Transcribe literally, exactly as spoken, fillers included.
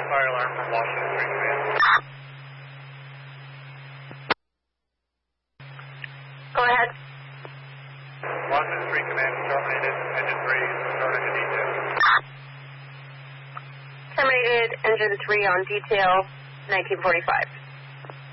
fire alarm from Washington three Command. Go ahead. Washington three Command terminated, engine three, starting a detail. Terminated engine three on detail, nineteen forty-five.